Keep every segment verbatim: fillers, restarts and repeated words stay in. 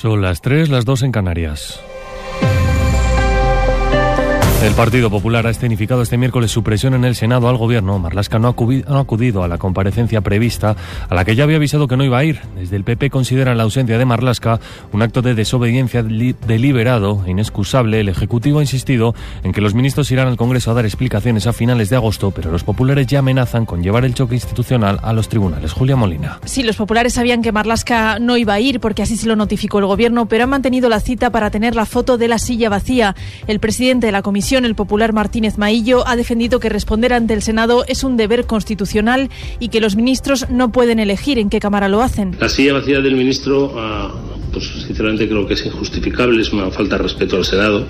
Son las tres, las dos en Canarias. El Partido Popular ha escenificado este miércoles su presión en el Senado al Gobierno. Marlaska no ha acudido a la comparecencia prevista, a la que ya había avisado que no iba a ir. Desde el P P consideran la ausencia de Marlaska un acto de desobediencia deliberado e inexcusable. El Ejecutivo ha insistido en que los ministros irán al Congreso a dar explicaciones a finales de agosto, pero los populares ya amenazan con llevar el choque institucional a los tribunales. Julia Molina. Sí, los populares sabían que Marlaska no iba a ir porque así se lo notificó el Gobierno, pero han mantenido la cita para tener la foto de la silla vacía. El presidente de la comisión, el popular Martínez Maillo, ha defendido que responder ante el Senado es un deber constitucional y que los ministros no pueden elegir en qué cámara lo hacen. La silla vacía del ministro, pues sinceramente creo que es injustificable, es una falta de respeto al Senado,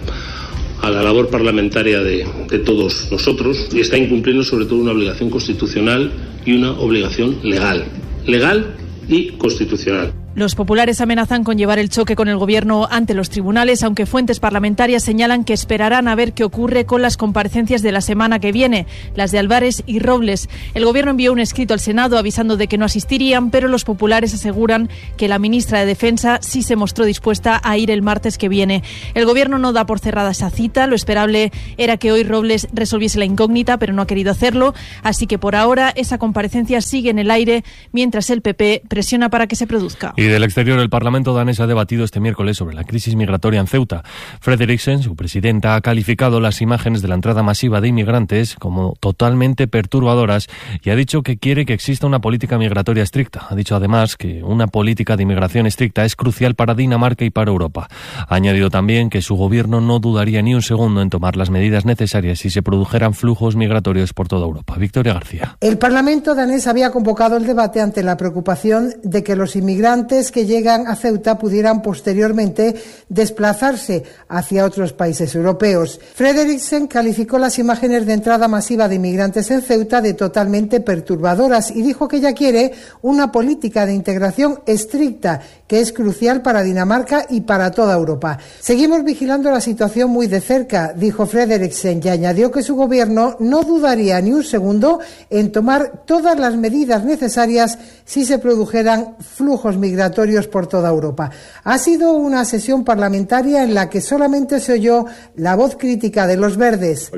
a la labor parlamentaria de, de todos nosotros, y está incumpliendo sobre todo una obligación constitucional y una obligación legal, legal y constitucional. Los populares amenazan con llevar el choque con el Gobierno ante los tribunales, aunque fuentes parlamentarias señalan que esperarán a ver qué ocurre con las comparecencias de la semana que viene, las de Álvarez y Robles. El Gobierno envió un escrito al Senado avisando de que no asistirían, pero los populares aseguran que la ministra de Defensa sí se mostró dispuesta a ir el martes que viene. El Gobierno no da por cerrada esa cita. Lo esperable era que hoy Robles resolviese la incógnita, pero no ha querido hacerlo, así que por ahora esa comparecencia sigue en el aire, mientras el P P presiona para que se produzca. Y del exterior, el Parlamento danés ha debatido este miércoles sobre la crisis migratoria en Ceuta. Frederiksen, su presidenta, ha calificado las imágenes de la entrada masiva de inmigrantes como totalmente perturbadoras y ha dicho que quiere que exista una política migratoria estricta. Ha dicho además que una política de inmigración estricta es crucial para Dinamarca y para Europa. Ha añadido también que su gobierno no dudaría ni un segundo en tomar las medidas necesarias si se produjeran flujos migratorios por toda Europa. Victoria García. El Parlamento danés había convocado el debate ante la preocupación de que los inmigrantes que llegan a Ceuta pudieran posteriormente desplazarse hacia otros países europeos. Frederiksen calificó las imágenes de entrada masiva de inmigrantes en Ceuta de totalmente perturbadoras y dijo que ella quiere una política de integración estricta que es crucial para Dinamarca y para toda Europa. Seguimos vigilando la situación muy de cerca, dijo Frederiksen, y añadió que su gobierno no dudaría ni un segundo en tomar todas las medidas necesarias si se produjeran flujos migratorios por toda Europa. Ha sido una sesión parlamentaria en la que solamente se oyó la voz crítica de los verdes.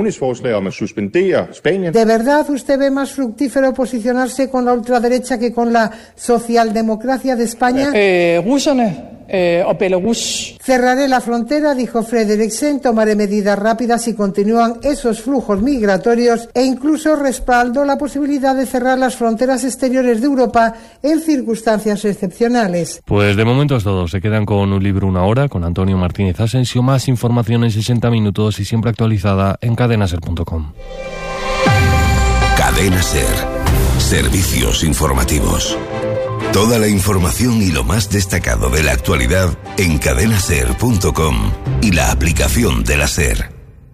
¿De verdad usted ve más fructífero posicionarse con la ultraderecha que con la socialdemocracia de España? Eh, Eh, o Belarus. Cerraré la frontera, dijo Frederiksen, tomaré medidas rápidas si continúan esos flujos migratorios e incluso respaldó la posibilidad de cerrar las fronteras exteriores de Europa en circunstancias excepcionales. Pues de momento es todo. Se quedan con Un libro, una hora, con Antonio Martínez Asensio. Más información en sesenta minutos y siempre actualizada en cadena ser punto com. Cadena Ser. Servicios informativos. Toda la información y lo más destacado de la actualidad en cadena ser punto com y la aplicación de la SER.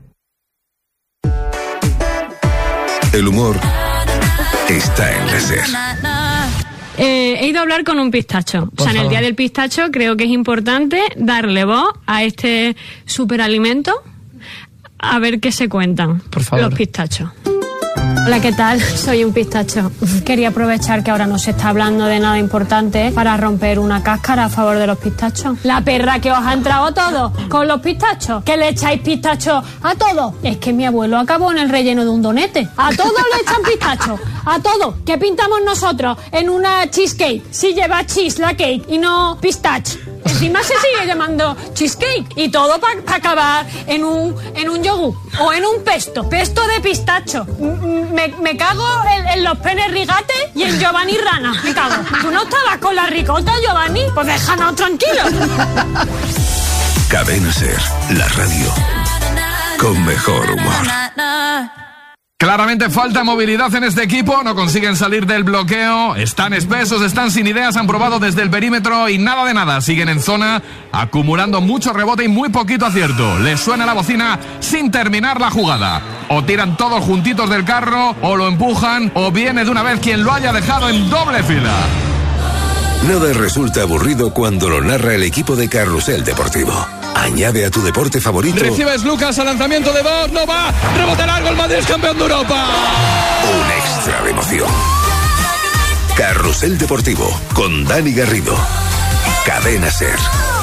El humor está en la SER. Eh, he ido a hablar con un pistacho. Por o sea, en el favor. Día del Pistacho creo que es importante darle voz a este superalimento, a ver qué se cuentan Por favor. los pistachos. Hola, ¿qué tal? Soy un pistacho. Quería aprovechar que ahora no se está hablando de nada importante para romper una cáscara a favor de los pistachos. La perra que os ha entrado a todos con los pistachos. ¿Que le echáis pistachos a todos? Es que mi abuelo acabó en el relleno de un donete. A todos le echan pistachos. A todos. ¿Qué pintamos nosotros en una cheesecake? Si lleva cheese la cake y no pistache. Encima se sigue llamando cheesecake y todo para pa acabar en un en un yogur o en un pesto, pesto de pistacho. Me, me cago en, en los penes rigates y en Giovanni Rana. Me cago. ¿Tú no estabas con la ricota, Giovanni? Pues déjanos tranquilos. Cadena Ser, la radio con mejor humor. Claramente falta movilidad en este equipo, no consiguen salir del bloqueo, están espesos, están sin ideas, han probado desde el perímetro y nada de nada, siguen en zona, acumulando mucho rebote y muy poquito acierto. Les suena la bocina sin terminar la jugada. O tiran todos juntitos del carro, o lo empujan, o viene de una vez quien lo haya dejado en doble fila. Nada resulta aburrido cuando lo narra el equipo de Carrusel Deportivo. Añade a tu deporte favorito Recibes Lucas al lanzamiento de Bob, no va, rebote largo, el Madrid es campeón de Europa. un extra de emoción. Carrusel Deportivo con Dani Garrido. Cadena Ser.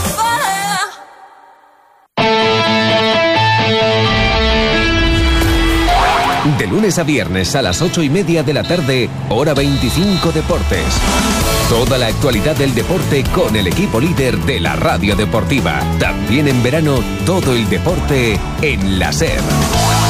De lunes a viernes a las ocho y media de la tarde, Hora veinticinco Deportes. Toda la actualidad del deporte con el equipo líder de la radio deportiva. También en verano, todo el deporte en la SER.